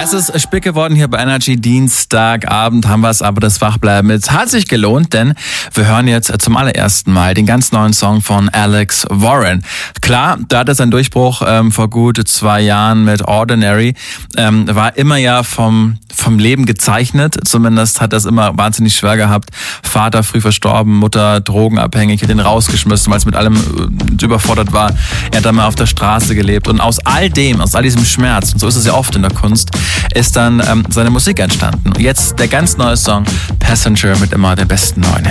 Es ist spät geworden hier bei Energy. Dienstagabend haben wir es, aber das Wachbleiben. Es hat sich gelohnt, denn wir hören jetzt zum allerersten Mal den ganz neuen Song von Alex Warren. Klar, da hat er seinen Durchbruch vor gut 2 Jahren mit Ordinary. War immer ja vom Leben gezeichnet. Zumindest hat er es immer wahnsinnig schwer gehabt. Vater früh verstorben, Mutter drogenabhängig, hat ihn rausgeschmissen, weil es mit allem überfordert war. Er hat dann mal auf der Straße gelebt. Und aus all diesem Schmerz, und so ist es ja oft in der Kunst, ist dann seine Musik entstanden. Und jetzt der ganz neue Song Passenger mit immer der besten neuen.